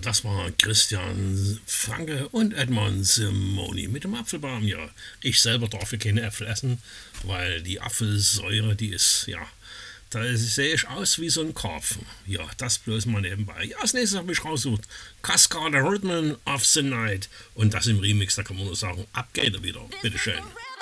Das war Christian Franke und Edmond Simoni mit dem Apfelbaum. Ja, ich selber darf ja keine Äpfel essen, weil die Apfelsäure, die ist, ja, da sehe ich aus wie so ein Karpfen. Ja, das bloß mal nebenbei. Ja, als nächstes habe ich rausgesucht Cascada Rhythm of the Night. Und das im Remix, da kann man nur sagen, ab geht er wieder. Bitteschön.